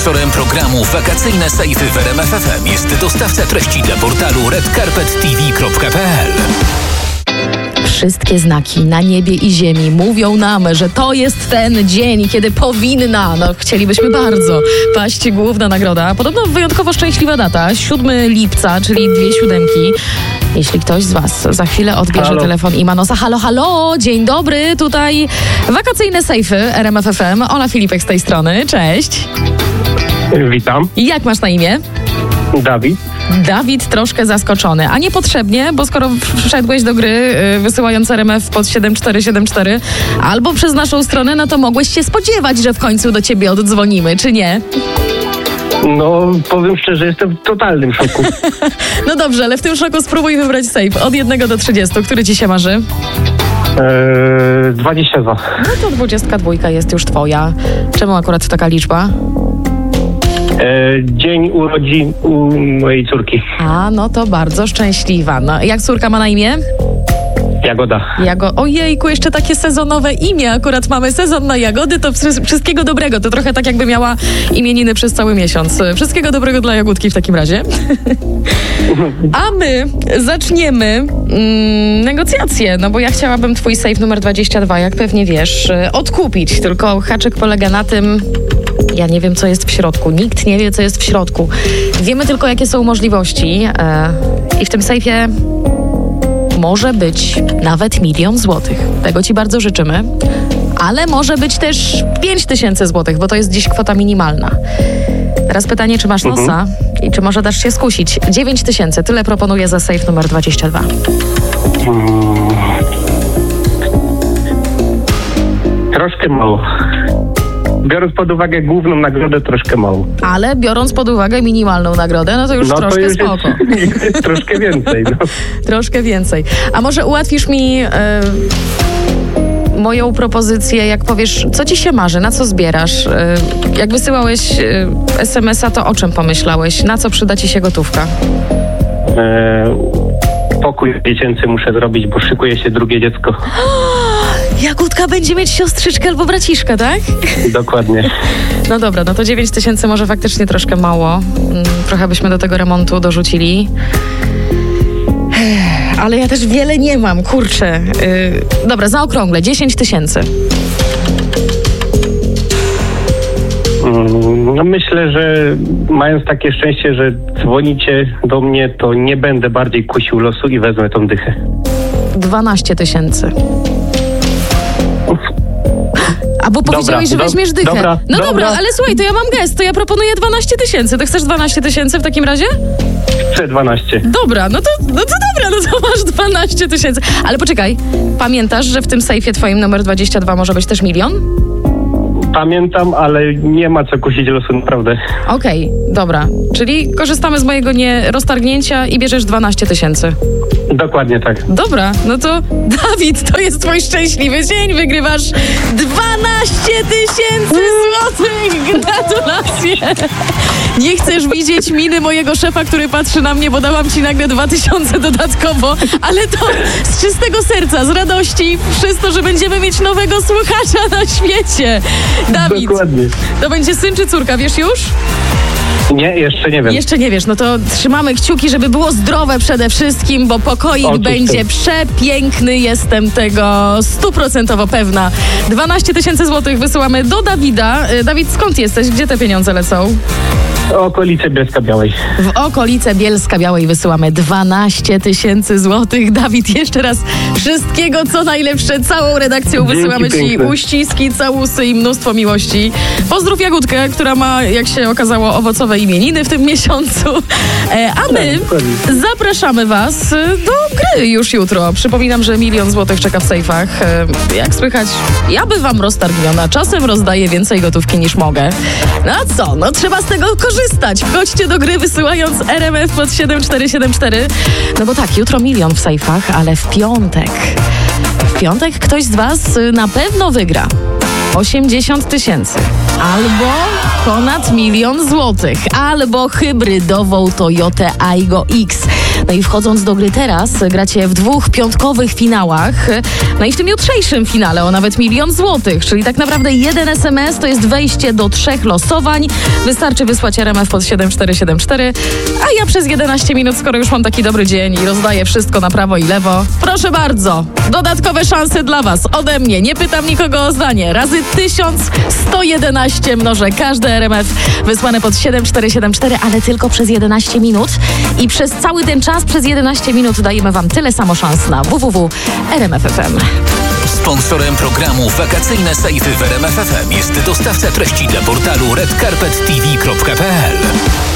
Sponsorem programu Wakacyjne Sejfy w RMF FM jest dostawca treści dla portalu redcarpettv.pl. Wszystkie znaki na niebie i ziemi mówią nam, że to jest ten dzień, kiedy powinna, chcielibyśmy bardzo, paść główna nagroda. Podobno wyjątkowo szczęśliwa data, 7 lipca, czyli 2 siódemki. Jeśli ktoś z was za chwilę odbierze telefon i ma nosa, halo, dzień dobry, tutaj Wakacyjne Sejfy RMF FM, Ola Filipek z tej strony, cześć. Witam. Jak masz na imię? Dawid. Dawid troszkę zaskoczony, a niepotrzebnie, bo skoro wszedłeś do gry wysyłając RMF pod 7474 albo przez naszą stronę, no to mogłeś się spodziewać, że w końcu do ciebie oddzwonimy, czy nie? No, powiem szczerze, jestem w totalnym szoku. No dobrze, ale w tym szoku spróbuj wybrać safe od 1 do 30. Który ci się marzy? 22. No to 22 jest już twoja. Czemu akurat taka liczba? Dzień urodzin u mojej córki. A, no to bardzo szczęśliwa. No, jak córka ma na imię? Jagoda. Ojejku, jeszcze takie sezonowe imię. Akurat mamy sezon na jagody, to wszystkiego dobrego. To trochę tak, jakby miała imieniny przez cały miesiąc. Wszystkiego dobrego dla Jagódki w takim razie. A my zaczniemy negocjacje, no bo ja chciałabym twój safe numer 22, jak pewnie wiesz, odkupić. Tylko haczyk polega na tym, ja nie wiem, co jest w środku. Nikt nie wie, co jest w środku. Wiemy tylko, jakie są możliwości. I w tym sejfie może być nawet 1 000 000 złotych. Tego ci bardzo życzymy. Ale może być też 5 000 złotych, bo to jest dziś kwota minimalna. Teraz pytanie, czy masz nosa i czy może dasz się skusić? 9 000, tyle proponuję za safe numer 22. Troszkę mało. Biorąc pod uwagę główną nagrodę, troszkę mało. Ale biorąc pod uwagę minimalną nagrodę, no to już troszkę to już spoko. Jest troszkę więcej. No. Troszkę więcej. A może ułatwisz mi moją propozycję, jak powiesz, co ci się marzy, na co zbierasz? Jak wysyłałeś SMS-a, to o czym pomyślałeś? Na co przyda ci się gotówka? Pokój dziecięcy muszę zrobić, bo szykuje się drugie dziecko. Jagódka będzie mieć siostrzyczkę albo braciszka, tak? Dokładnie. No dobra, no to 9 000 może faktycznie troszkę mało. Trochę byśmy do tego remontu dorzucili. Ale ja też wiele nie mam, kurczę. Dobra, zaokrąglę, 10 000. No myślę, że mając takie szczęście, że dzwonicie do mnie, to nie będę bardziej kusił losu i wezmę tą dychę. 12 000. A bo powiedziałeś, że weźmiesz dychę. Dobra, ale słuchaj, to ja mam gest, to ja proponuję 12 000. To chcesz 12 000 w takim razie? Chcę 12. Dobra, no to masz 12 000. Ale poczekaj, pamiętasz, że w tym sejfie twoim numer 22 może być też 1 000 000? Pamiętam, ale nie ma co kusić losu, naprawdę. Okej, dobra. Czyli korzystamy z mojego roztargnięcia i bierzesz 12 000. Dokładnie tak. Dobra, no to Dawid, to jest twój szczęśliwy dzień. Wygrywasz 12 000 złotych. Gratulacje. Nie chcesz widzieć miny mojego szefa, który patrzy na mnie, bo dałam ci nagle 2000 dodatkowo, ale to z czystego serca, z radości, przez to, że będziemy mieć nowego słuchacza na świecie. Dawid, dokładnie. To będzie syn czy córka, wiesz już? Nie, jeszcze nie wiem. Jeszcze nie wiesz, no to trzymamy kciuki, żeby było zdrowe przede wszystkim, bo pokoik będzie przepiękny, jestem tego 100% pewna. 12 000 złotych wysyłamy do Dawida. Dawid, skąd jesteś? Gdzie te pieniądze lecą? Okolice Bielska Białej. W okolice Bielska Białej wysyłamy 12 000 złotych. Dawid, jeszcze raz wszystkiego co najlepsze. Całą redakcją wysyłamy ci uściski, całusy i mnóstwo miłości. Pozdrów Jagódkę, która ma, jak się okazało, owocowe imieniny w tym miesiącu. A my zapraszamy was do gry już jutro. Przypominam, że 1 000 000 złotych czeka w sejfach. Jak słychać, ja bywam roztargniona. Czasem rozdaję więcej gotówki niż mogę. No a co? No trzeba z tego korzystać. Wchodźcie do gry wysyłając RMF pod 7474. No bo tak, jutro 1 000 000 w sejfach, ale w piątek ktoś z was na pewno wygra 80 000 albo ponad 1 000 000 złotych, albo hybrydową Toyotę Aygo X. No i wchodząc do gry teraz, gracie w 2 piątkowych finałach. No i w tym jutrzejszym finale o nawet 1 000 000 złotych, czyli tak naprawdę 1 SMS to jest wejście do 3 losowań. Wystarczy wysłać RMF pod 7474, a ja przez 11 minut, skoro już mam taki dobry dzień i rozdaję wszystko na prawo i lewo, proszę bardzo, dodatkowe szanse dla was ode mnie. Nie pytam nikogo o zdanie. Razy 1111 mnożę każde RMF wysłane pod 7474, ale tylko przez 11 minut. I przez cały ten czas, przez 11 minut dajemy wam tyle samo szans na www.rmf.fm. Sponsorem programu Wakacyjne Sejfy w RMF FM jest dostawca treści dla portalu redcarpettv.pl.